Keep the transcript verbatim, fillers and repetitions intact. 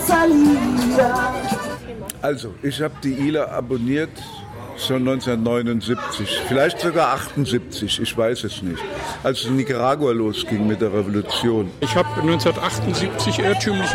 Rosalia. Also, ich habe die I L A abonniert schon neunzehnhundertneunundsiebzig, vielleicht sogar achtundsiebzig, ich weiß es nicht, als es in Nicaragua losging mit der Revolution. Ich habe neunzehnhundertachtundsiebzig irrtümlich